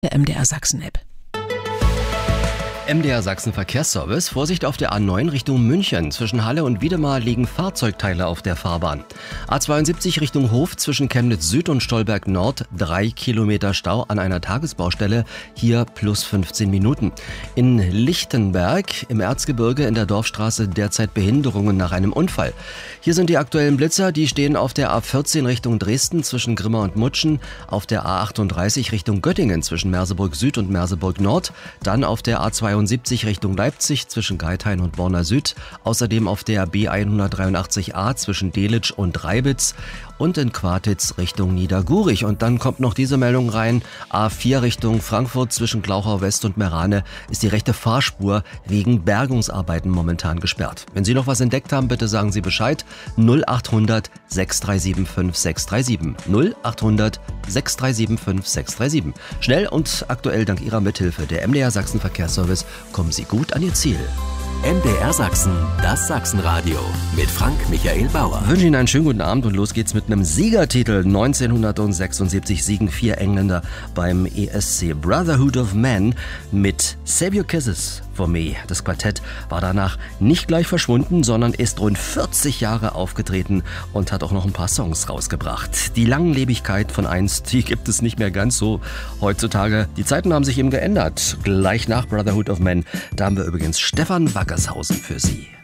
der MDR Sachsen-App. MDR Sachsen Verkehrsservice. Vorsicht auf der A9 Richtung München. Zwischen Halle und Wiedemar liegen Fahrzeugteile auf der Fahrbahn. A72 Richtung Hof zwischen Chemnitz Süd und Stolberg Nord. 3 Kilometer Stau an einer Tagesbaustelle. Hier plus 15 Minuten. In Lichtenberg im Erzgebirge in der Dorfstraße derzeit Behinderungen nach einem Unfall. Hier sind die aktuellen Blitzer. Die stehen auf der A14 Richtung Dresden zwischen Grimma und Mutschen. Auf der A38 Richtung Göttingen zwischen Merseburg Süd und Merseburg Nord. Dann auf der A72 Richtung Leipzig zwischen Geithain und Borna Süd, außerdem auf der B183a zwischen Delitzsch und Reibitz und in Quartitz Richtung Niedergurich. Und dann kommt noch diese Meldung rein, A4 Richtung Frankfurt zwischen Glauchau West und Merane ist die rechte Fahrspur wegen Bergungsarbeiten momentan gesperrt. Wenn Sie noch was entdeckt haben, bitte sagen Sie Bescheid. 0800 6375 637. 0800 6375 637. Schnell und aktuell dank Ihrer Mithilfe der MDR Sachsen Verkehrsservice kommen Sie gut an Ihr Ziel. MDR Sachsen, das Sachsenradio mit Frank Michael Bauer. Ich wünsche Ihnen einen schönen guten Abend und los geht's mit einem Siegertitel. 1976 siegen 4 Engländer beim ESC Brotherhood of Man mit Save Your Kisses for Me. Das Quartett war danach nicht gleich verschwunden, sondern ist rund 40 Jahre aufgetreten und hat auch noch ein paar Songs rausgebracht. Die Langlebigkeit von einst, die gibt es nicht mehr ganz so heutzutage. Die Zeiten haben sich eben geändert. Gleich nach Brotherhood of Man, da haben wir übrigens Stefan Wackershausen für Sie.